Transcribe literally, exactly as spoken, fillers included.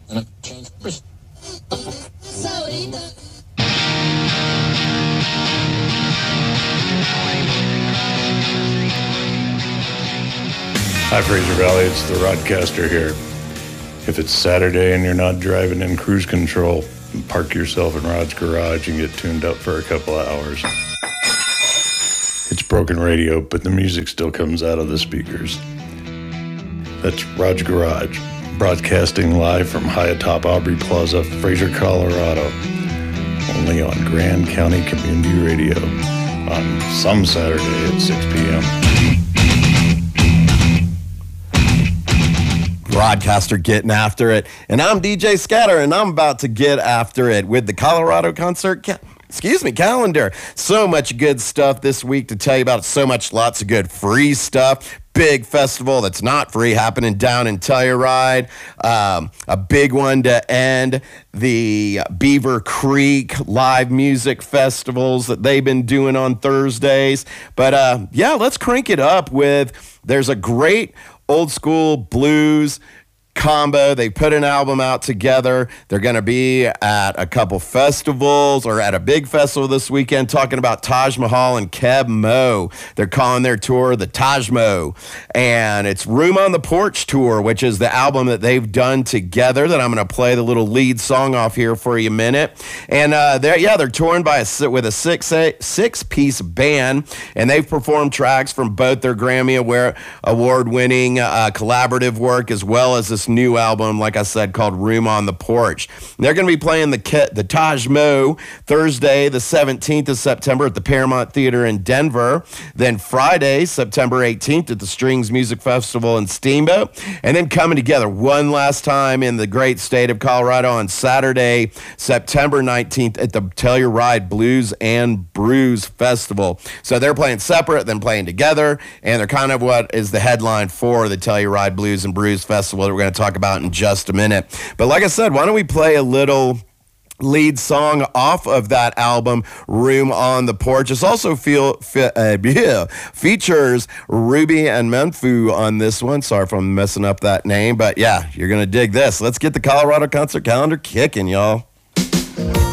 Hi, Fraser Valley. It's the Rodcaster here. If it's Saturday and you're not driving in cruise control, park yourself in Rod's garage and get tuned up for a couple of hours. It's broken radio, but the music still comes out of the speakers. That's Rod's Garage, broadcasting live from high atop Aubrey Plaza, Fraser, Colorado. Only on Grand County Community Radio on some Saturday at six p.m. Rodcaster getting after it. And I'm D J Scatter, and I'm about to get after it with the Colorado Concert ca- excuse me, calendar. So much good stuff this week to tell you about. So much, lots of good free stuff. Big festival that's not free happening down in Telluride. Um, a big one to end the Beaver Creek live music festivals that they've been doing on Thursdays. But uh, yeah, let's crank it up with, there's a great old school blues combo. They put an album out together. They're going to be at a couple festivals or at a big festival this weekend talking about Taj Mahal and Keb Mo. They're calling their tour the Taj Mo. And it's Room on the Porch Tour, which is the album that they've done together that I'm going to play the little lead song off here for you a minute. And uh, they're, yeah, they're touring by a, with a six, eight, six-piece band, and they've performed tracks from both their Grammy Award-winning uh, collaborative work as well as this new album, like I said, called Room on the Porch. And they're going to be playing the the Taj Mo Thursday, the seventeenth of September at the Paramount Theater in Denver. Then Friday, September eighteenth at the Strings Music Festival in Steamboat. And then coming together one last time in the great state of Colorado on Saturday, September nineteenth at the Telluride Blues and Brews Festival. So they're playing separate, then playing together, and they're kind of what is the headline for the Telluride Blues and Brews Festival that we're going to talk about in just a minute. But like I said, why don't we play a little lead song off of that album, Room on the Porch. It also feel, fe- uh, yeah, features Ruby and Menfu on this one. Sorry if I'm messing up that name, but yeah, you're going to dig this. Let's get the Colorado Concert Calendar kicking, y'all.